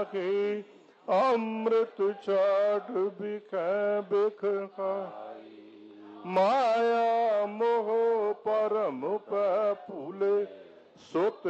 ਕੇ ਅੰਮ੍ਰਿਤ ਛਾੜ ਬਿਖੈ ਬਿਖ ਖਾਈ। ਮਾਇਆ ਮੋਹ ਪਰਮ ਪੈ ਭੂਲੇ ਸੁਤ